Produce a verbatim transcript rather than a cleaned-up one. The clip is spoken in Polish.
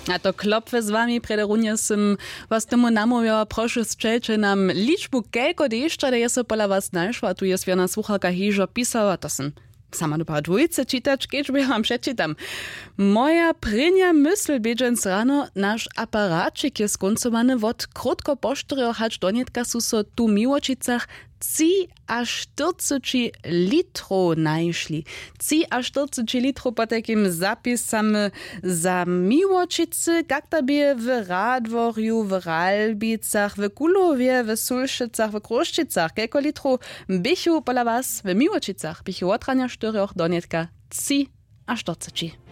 A to klopwe z wami prederunje sem was temu namówiła, proszę strzelcie nam liczbu kelko deszcza, da je so pola was našła, tu jest wiana słuchalka hižo pisała, to sem sama dopa dwójce czytać, keď ja wam przeczytam. Moja prynja mysl bieżąc rano, nasz aparacik jest skoncowany od krótko po czterech hacz donietka su so tu Miłočicach trzy a czterdzieści litrów najszli. trzy a czterdzieści litrów po takim zapisamy za Miłočicy, jak to bie w Radworju, w Ralbicach, w Kulowie, w Sulšicach, w Kruščicach. Kelko litrów bychu pola was w Miłočicach? Bychu od rania czterech donietka trzy a czterdzieści.